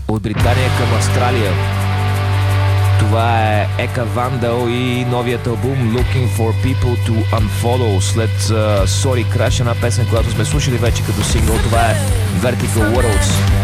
От Британия към Австралия. Това е Ека Вандал и новият албум Looking for People to Unfollow след Sorry Crash, една песен, която сме слушали вече като сингъл. Това е Vertical Worlds.